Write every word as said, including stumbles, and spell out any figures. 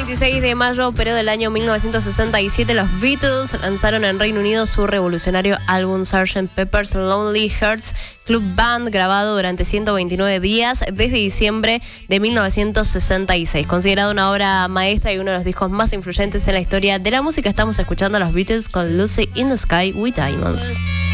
veintiséis de mayo, pero del año mil novecientos sesenta y siete, los Beatles lanzaron en Reino Unido su revolucionario álbum sergeant Pepper's Lonely Hearts Club Band, grabado durante ciento veintinueve días desde diciembre de mil novecientos sesenta y seis. Considerado una obra maestra y uno de los discos más influyentes en la historia de la música, estamos escuchando a los Beatles con Lucy in the Sky with Diamonds.